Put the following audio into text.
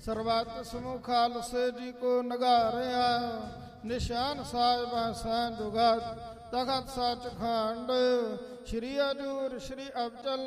ਸਰਬੱਤ ਸਮੂਹ ਖਾਲਸੇ ਜੀ ਕੋ ਨਗਾਰਿਆ। ਨਿਸ਼ਾਨ ਸਾਹਿਬਾਂ ਸਾਂ ਜੁਗਤ ਤਖਤ ਸੱਚਖੰਡ। ਸ਼੍ਰੀ ਹਜ਼ੂਰ ਸ਼੍ਰੀ ਅਬਚਲ